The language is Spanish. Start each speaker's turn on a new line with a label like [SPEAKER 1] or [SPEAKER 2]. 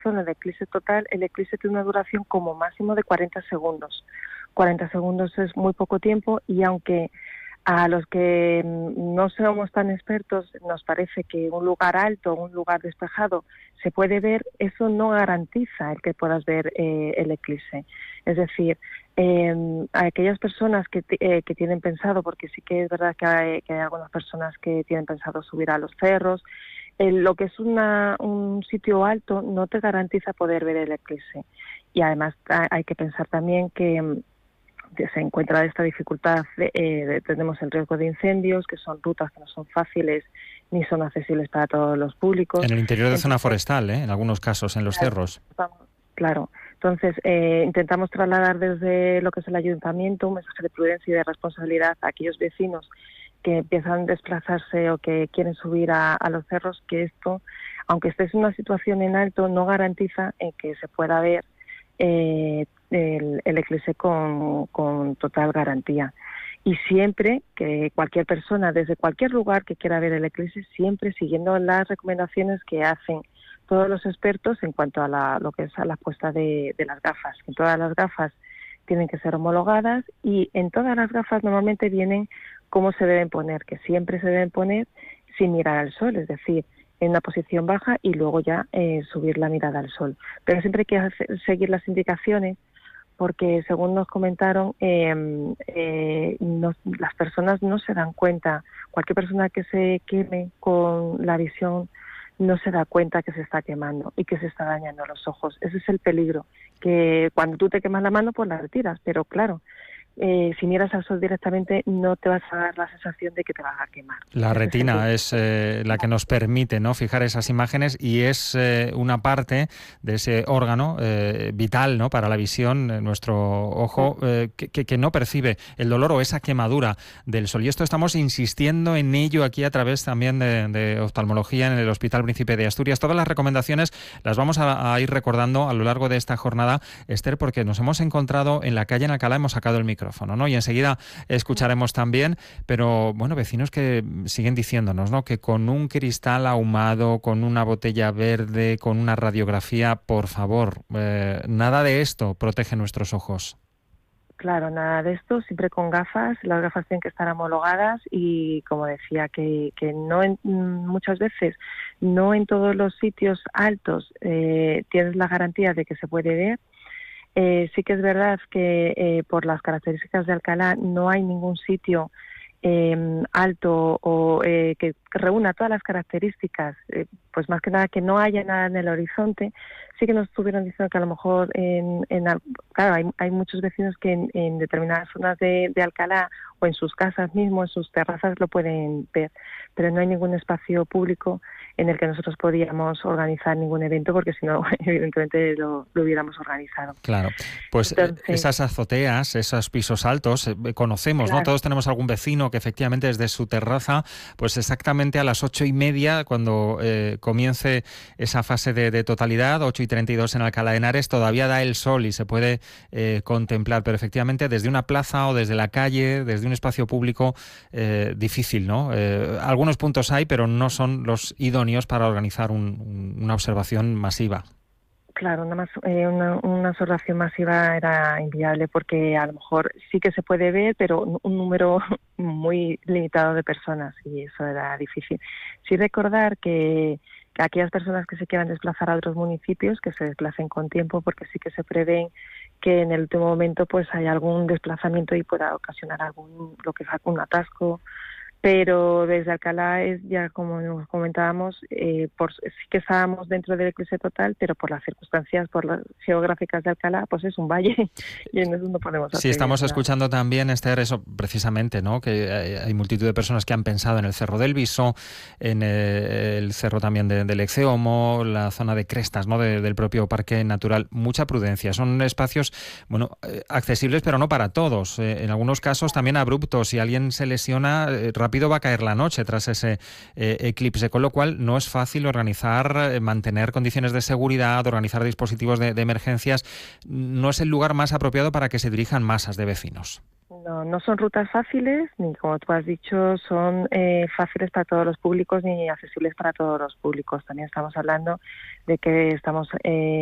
[SPEAKER 1] el eclipse total, el eclipse tiene una duración como máximo de 40 segundos. 40 segundos es muy poco tiempo, y aunque a los que no somos tan expertos nos parece que un lugar alto, un lugar despejado se puede ver, eso no garantiza el que puedas ver el eclipse. Es decir, a aquellas personas que tienen pensado, porque sí que es verdad que hay algunas personas que tienen pensado subir a los cerros, lo que es un sitio alto no te garantiza poder ver el eclipse. Y además hay que pensar también que se encuentra esta dificultad, tenemos el riesgo de incendios, que son rutas que no son fáciles ni son accesibles para todos los públicos.
[SPEAKER 2] En el interior de zona forestal, en algunos casos, en los cerros.
[SPEAKER 1] Claro. Entonces, intentamos trasladar desde lo que es el ayuntamiento un mensaje de prudencia y de responsabilidad a aquellos vecinos que empiezan a desplazarse o que quieren subir a los cerros, que esto, aunque estés en una situación en alto, no garantiza que se pueda ver el eclipse con total garantía. Y siempre que cualquier persona, desde cualquier lugar que quiera ver el eclipse, siempre siguiendo las recomendaciones que hacen todos los expertos en cuanto a lo que es a la puesta de las gafas. En todas las gafas tienen que ser homologadas, y en todas las gafas normalmente vienen cómo se deben poner, que siempre se deben poner sin mirar al sol, es decir, en una posición baja y luego ya subir la mirada al sol. Pero siempre hay que seguir las indicaciones, porque según nos comentaron, las personas no se dan cuenta. Cualquier persona que se queme con la visión no se da cuenta que se está quemando y que se está dañando los ojos. Ese es el peligro, que cuando tú te quemas la mano, pues la retiras, pero claro, si miras al sol directamente no te vas a dar la sensación de que te vas a quemar.
[SPEAKER 2] La retina es la que nos permite, ¿no?, fijar esas imágenes, y es una parte de ese órgano vital, ¿no?, para la visión, nuestro ojo, que no percibe el dolor o esa quemadura del sol. Y esto estamos insistiendo en ello aquí a través también de oftalmología en el Hospital Príncipe de Asturias. Todas las recomendaciones las vamos a ir recordando a lo largo de esta jornada, Esther, porque nos hemos encontrado en la calle en Alcalá, hemos sacado el micrófono, ¿no?, y enseguida escucharemos también, pero bueno, vecinos que siguen diciéndonos, ¿no?, que con un cristal ahumado, con una botella verde, con una radiografía, por favor, nada de esto protege nuestros ojos.
[SPEAKER 1] Claro, nada de esto, siempre con gafas. Las gafas tienen que estar homologadas y, como decía, que no muchas veces, no en todos los sitios altos tienes la garantía de que se puede ver. Sí que es verdad que por las características de Alcalá no hay ningún sitio alto o que reúna todas las características, pues más que nada que no haya nada en el horizonte. Sí que nos estuvieron diciendo que a lo mejor claro, hay muchos vecinos que en determinadas zonas de Alcalá o en sus casas mismo, en sus terrazas, lo pueden ver, pero no hay ningún espacio público en el que nosotros podíamos organizar ningún evento, porque si no, evidentemente lo hubiéramos organizado.
[SPEAKER 2] Claro, pues entonces, esas azoteas, esos pisos altos, conocemos, claro, ¿no? Todos tenemos algún vecino que efectivamente desde su terraza, pues exactamente a las 8:30, cuando comience esa fase de totalidad, 8:32 en Alcalá de Henares, todavía da el sol y se puede contemplar, pero efectivamente desde una plaza o desde la calle, desde un espacio público, difícil, ¿no? Algunos puntos hay, pero no son los idóneos para organizar una observación masiva.
[SPEAKER 1] Claro, una observación masiva era inviable, porque a lo mejor sí que se puede ver, pero un número muy limitado de personas, y eso era difícil. Sí recordar que aquellas personas que se quieran desplazar a otros municipios, que se desplacen con tiempo, porque sí que se prevén que en el último momento pues hay algún desplazamiento y pueda ocasionar un atasco. Pero desde Alcalá es ya, como nos comentábamos, sí que estábamos dentro del eclipse total, pero por las circunstancias, por las geográficas de Alcalá, pues es un valle y en eso no podemos hacer.
[SPEAKER 2] Sí, estamos escuchando también, Esther, eso precisamente, ¿no?, que hay multitud de personas que han pensado en el Cerro del Viso, en el cerro también del Ecceomo, la zona de Crestas, ¿no?, del propio Parque Natural. Mucha prudencia. Son espacios, bueno, accesibles, pero no para todos. En algunos casos también abruptos. Si alguien se lesiona, rápido va a caer la noche tras ese eclipse, con lo cual no es fácil organizar, mantener condiciones de seguridad, organizar dispositivos de emergencias. No es el lugar más apropiado para que se dirijan masas de vecinos.
[SPEAKER 1] No, no son rutas fáciles, ni como tú has dicho, son fáciles para todos los públicos ni accesibles para todos los públicos. También estamos hablando de que estamos